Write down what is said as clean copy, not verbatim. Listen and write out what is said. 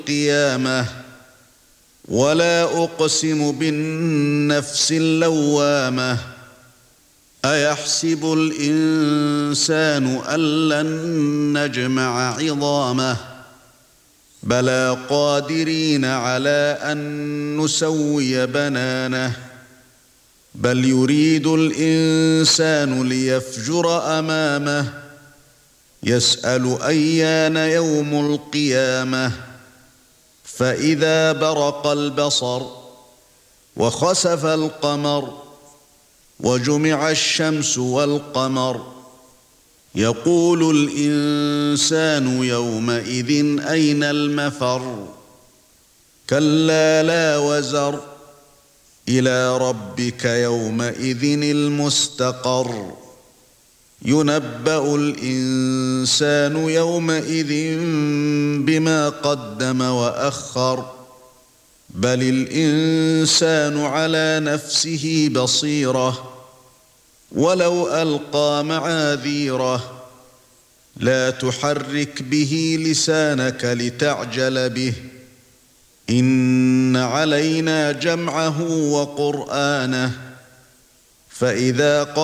القيامة ولا أقسم بالنفس اللوامة أيحسب الإنسان أن لن نجمع عظامه بلى قادرين على أن نسوي بنانه بل يريد الإنسان ليفجر أمامه يسأل أيان يوم القيامة فإذا برق البصر وخسف القمر وجمع الشمس والقمر يقول الإنسان يومئذ أين المفر كلا لا وزر إلى ربك يومئذ المستقر ينبأ الإنسان يومئذ بما قدم وأخر بل الإنسان على نفسه بصيرة ولو ألقى معاذيره لا تحرك به لسانك لتعجل به إن علينا جمعه وقرآنه فإذا